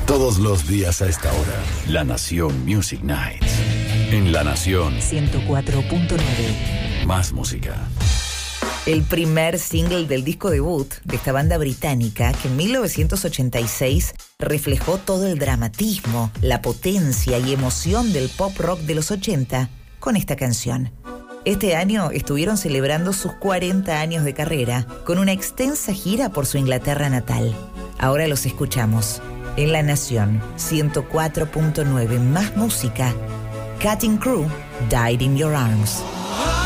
Todos los días a esta hora, La Nación Music Nights. En La Nación 104.9. Más música. El primer single del disco debut de esta banda británica que en 1986 reflejó todo el dramatismo, la potencia y emoción del pop rock de los 80 con esta canción. Este año estuvieron celebrando sus 40 años de carrera con una extensa gira por su Inglaterra natal. Ahora los escuchamos en La Nación 104.9. Más música. Cutting Crew, Died in Your Arms.